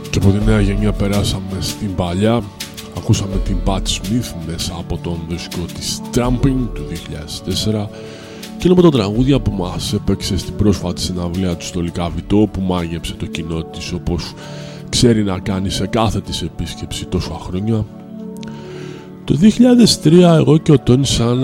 Και από τη νέα γενιά περάσαμε στην παλιά. Ακούσαμε την Pat Smith μέσα από τον δίσκο της Tramping του 2004 και είναι με τα τραγούδια που μας έπαιξε στην πρόσφατη συναυλία του στο Λυκαβητό, που μάγεψε το κοινό της όπως ξέρει να κάνει σε κάθε της επίσκεψη τόσα χρόνια. Το 2003 εγώ και ο Τόνι Σάνα